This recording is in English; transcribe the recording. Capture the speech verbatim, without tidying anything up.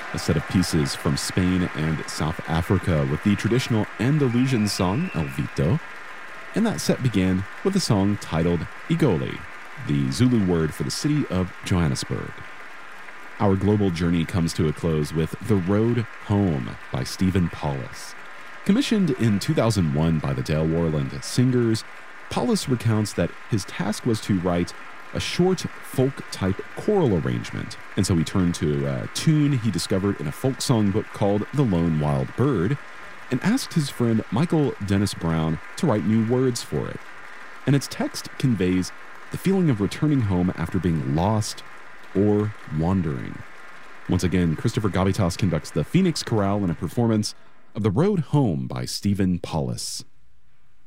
a set of pieces from Spain and South Africa with the traditional Andalusian song El Vito, and that set began with a song titled Igoli, the Zulu word for the city of Johannesburg. Our global journey comes to a close with The Road Home by Stephen Paulus. Commissioned in two thousand one by the Dale Warland Singers, Paulus recounts that his task was to write a short folk-type choral arrangement, and so he turned to a tune he discovered in a folk song book called The Lone Wild Bird, and asked his friend Michael Dennis Brown to write new words for it. And its text conveys the feeling of returning home after being lost or wandering. Once again, Christopher Gavitas conducts the Phoenix Chorale in a performance of The Road Home by Stephen Paulus.